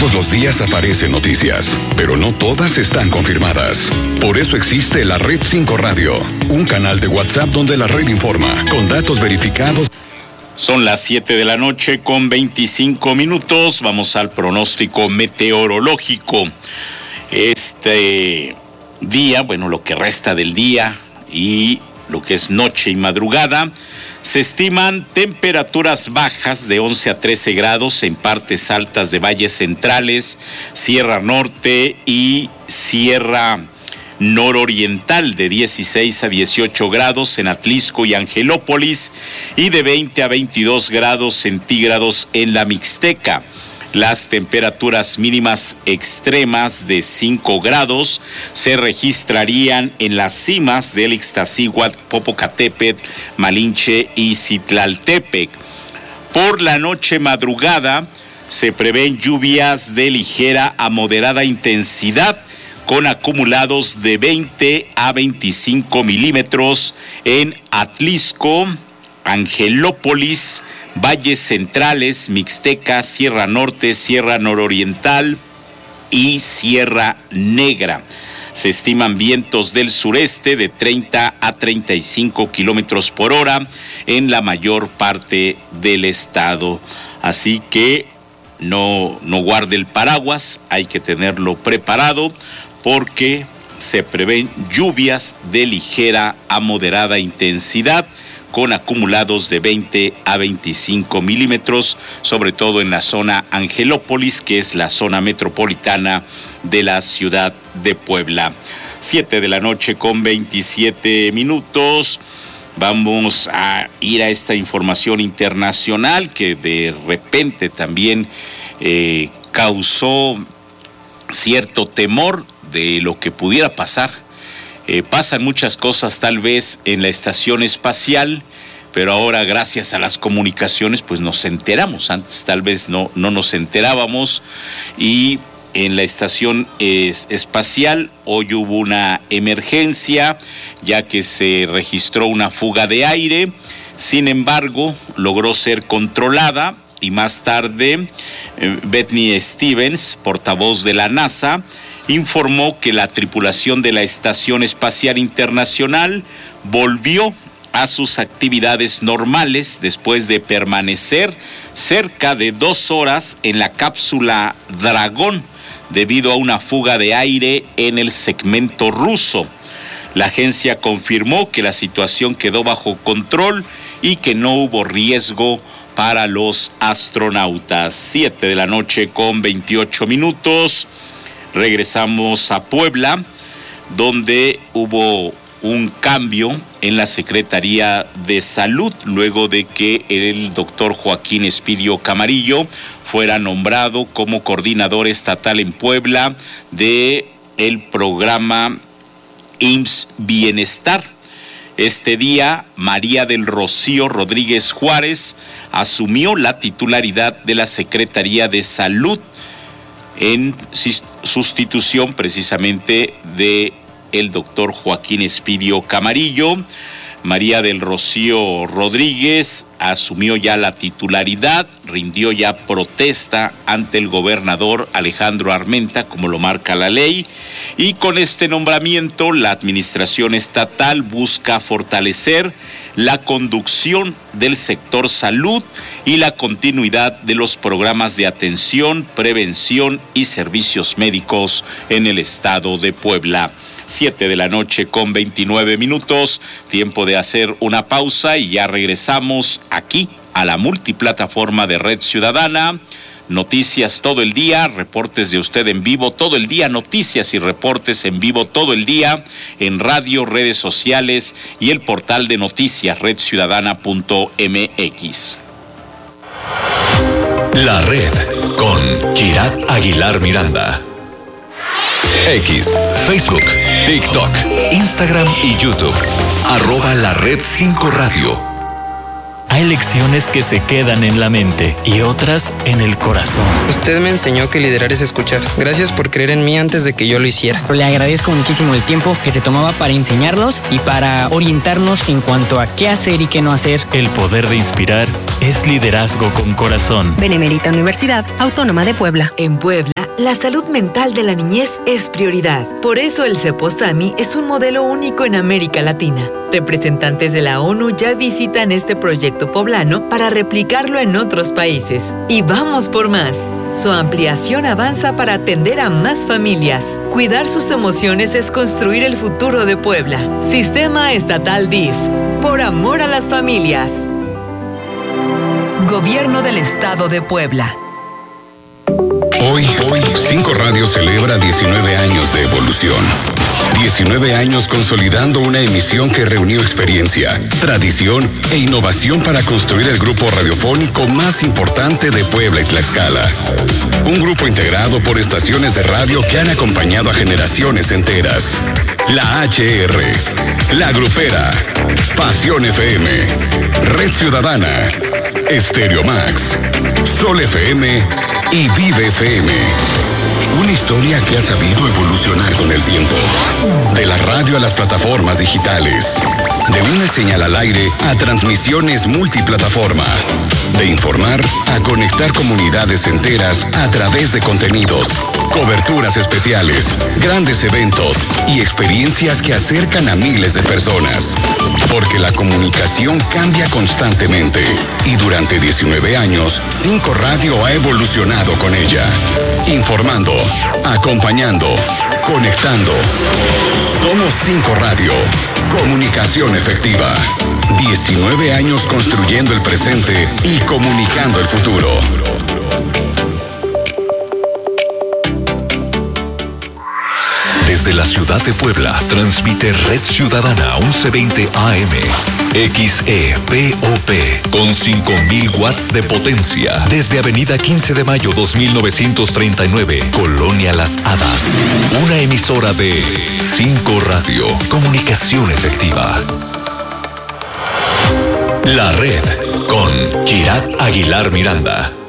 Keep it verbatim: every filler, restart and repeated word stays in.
Todos los días aparecen noticias, pero no todas están confirmadas. Por eso existe la Red cinco Radio, un canal de WhatsApp donde la red informa con datos verificados. Son las siete de la noche con veinticinco minutos. Vamos al pronóstico meteorológico. Este día, bueno, lo que resta del día y lo que es noche y madrugada, se estiman temperaturas bajas de once a trece grados en partes altas de valles centrales, Sierra Norte y Sierra Nororiental, de dieciséis a dieciocho grados en Atlixco y Angelópolis y de veinte a veintidós grados centígrados en la Mixteca. Las temperaturas mínimas extremas de cinco grados se registrarían en las cimas del Ixtaccíhuatl, Popocatépetl, Malinche y Citlaltépetl. Por la noche madrugada se prevén lluvias de ligera a moderada intensidad con acumulados de veinte a veinticinco milímetros en Atlixco, Angelópolis, Valles Centrales, Mixteca, Sierra Norte, Sierra Nororiental y Sierra Negra. Se estiman vientos del sureste de treinta a treinta y cinco kilómetros por hora en la mayor parte del estado. Así que no, no guarde el paraguas, hay que tenerlo preparado porque se prevén lluvias de ligera a moderada intensidad con acumulados de veinte a veinticinco milímetros, sobre todo en la zona Angelópolis, que es la zona metropolitana de la ciudad de Puebla. Siete de la noche con veintisiete minutos. Vamos a ir a esta información internacional que de repente también eh, causó cierto temor de lo que pudiera pasar. Eh, pasan muchas cosas tal vez en la estación espacial, pero ahora gracias a las comunicaciones pues nos enteramos. Antes tal vez no, no nos enterábamos. Y en la estación es, espacial hoy hubo una emergencia ya que se registró una fuga de aire. Sin embargo, logró ser controlada y más tarde eh, Bethany Stevens, portavoz de la NASA, informó que la tripulación de la Estación Espacial Internacional volvió a sus actividades normales después de permanecer cerca de dos horas en la cápsula Dragón debido a una fuga de aire en el segmento ruso. La agencia confirmó que la situación quedó bajo control y que no hubo riesgo para los astronautas. Siete de la noche con veintiocho minutos. Regresamos a Puebla, donde hubo un cambio en la Secretaría de Salud, luego de que el doctor Joaquín Espidio Camarillo fuera nombrado como coordinador estatal en Puebla de el programa I M S S Bienestar. Este día, María del Rocío Rodríguez Juárez asumió la titularidad de la Secretaría de Salud en sustitución precisamente de el doctor Joaquín Espidio Camarillo. María del Rocío Rodríguez asumió ya la titularidad, rindió ya protesta ante el gobernador Alejandro Armenta, como lo marca la ley, y con este nombramiento la administración estatal busca fortalecer la conducción del sector salud y la continuidad de los programas de atención, prevención y servicios médicos en el estado de Puebla. Siete de la noche con veintinueve minutos, tiempo de hacer una pausa y ya regresamos aquí a la multiplataforma de Red Ciudadana. Noticias todo el día, reportes de usted en vivo todo el día, noticias y reportes en vivo todo el día en radio, redes sociales y el portal de noticias red ciudadana punto m x. La Red con Kirat Aguilar Miranda. X, Facebook, TikTok, Instagram y YouTube. Arroba la Red cinco Radio. Hay lecciones que se quedan en la mente y otras en el corazón. Usted me enseñó que liderar es escuchar. Gracias por creer en mí antes de que yo lo hiciera. Le agradezco muchísimo el tiempo que se tomaba para enseñarnos y para orientarnos en cuanto a qué hacer y qué no hacer. El poder de inspirar es liderazgo con corazón. Benemérita Universidad Autónoma de Puebla. En Puebla La salud mental de la niñez es prioridad. Por eso el Cepo Sami es un modelo único en América Latina. Representantes de la ONU ya visitan este proyecto poblano para replicarlo en otros países. Y vamos por más. Su ampliación avanza para atender a más familias. Cuidar sus emociones es construir el futuro de Puebla. Sistema Estatal D I F. Por amor a las familias. Gobierno del Estado de Puebla. Hoy, hoy, Cinco Radio celebra diecinueve años de evolución. diecinueve años consolidando una emisión que reunió experiencia, tradición e innovación para construir el grupo radiofónico más importante de Puebla y Tlaxcala. Un grupo integrado por estaciones de radio que han acompañado a generaciones enteras. La H R, La Grupera, Pasión F M, Red Ciudadana, Estéreo Max, Sol F M y Vive F M. Una historia que ha sabido evolucionar con el tiempo. De la radio a las plataformas digitales. De una señal al aire a transmisiones multiplataforma. De informar a conectar comunidades enteras a través de contenidos, coberturas especiales, grandes eventos y experiencias que acercan a miles de personas. Porque la comunicación cambia constantemente y durante diecinueve años, Cinco Radio ha evolucionado con ella. Informando, acompañando, conectando. Somos Cinco Radio. Comunicación efectiva. diecinueve años construyendo el presente y comunicando el futuro. Desde la ciudad de Puebla, transmite Red Ciudadana once veinte A M, X E P O P, con cinco mil watts de potencia, desde Avenida quince de mayo dos mil novecientos treinta y nueve, Colonia Las Hadas. Una emisora de Cinco Radio, comunicación efectiva. La Red, con Kirat Aguilar Miranda.